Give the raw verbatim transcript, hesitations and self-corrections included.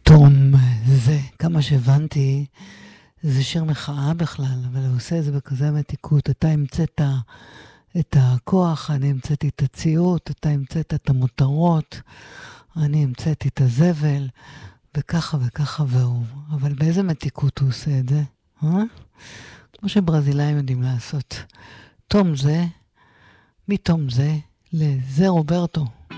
תום, זה, כמה שהבנתי, זה שיר מחאה בכלל, אבל הוא עושה את זה בכזה מתיקות. אתה המצאת את הכוח, אני המצאתי את הציות, אתה המצאת את המותרות, אני המצאתי את הזבל, וככה וככה והוא. אבל באיזה מתיקות הוא עושה את זה? אה? כמו שברזילאים יודעים לעשות. תום זה, מתום זה, לזה רוברטו.